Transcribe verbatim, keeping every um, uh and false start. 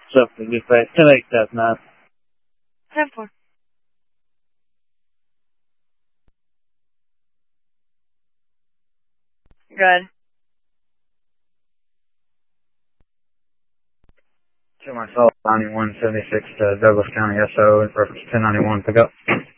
Something if I can make that now. ten four. Good. To myself, ninety-one seventy-six to Douglas County S O in reference to ten ninety-one pickup.